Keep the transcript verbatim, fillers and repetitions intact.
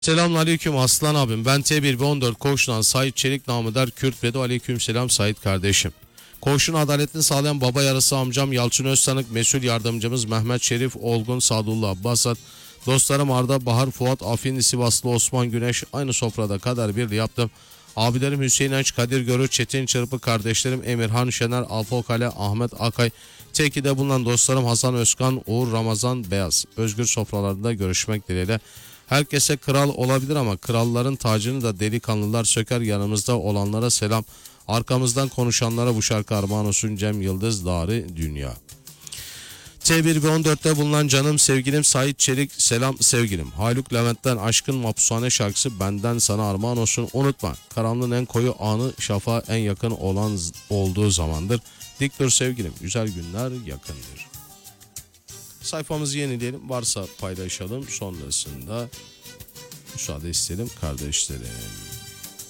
Selamünaleyküm aslan abim. Ben T bir ve on dört Koğuş'tan Sait Çelik namı der Kürt ve de aleykümselam Sait kardeşim. Koğuş'un adaletini sağlayan baba yarısı amcam Yalçın Öztanık, mesul yardımcımız Mehmet Şerif, Olgun, Sadullah Abbasat, dostlarım Arda, Bahar, Fuat, Afin, Sivaslı Osman Güneş, aynı sofrada kader birliği yaptım. Abilerim Hüseyin Enç, Kadir Görür, Çetin Çırpı, kardeşlerim Emirhan Şener, Alpo Kale, Ahmet Akay, Teki'de bulunan dostlarım Hasan Özkan, Uğur Ramazan Beyaz. Özgür sofralarında görüşmek dileğiyle. Herkese kral olabilir ama kralların tacını da delikanlılar söker. Yanımızda olanlara selam. Arkamızdan konuşanlara bu şarkı armağan olsun. Cem Yıldız, Dari Dünya. T bir ve on dörtte bulunan canım sevgilim Sait Çelik, selam sevgilim. Haluk Levent'ten Aşkın Mapusane şarkısı benden sana armağan olsun. Unutma, karanlığın en koyu anı şafağa en yakın olan olduğu zamandır. Dik dur sevgilim, güzel günler yakındır. Sayfamızı yenileyelim, varsa paylaşalım, sonrasında müsaade isterim kardeşlerim.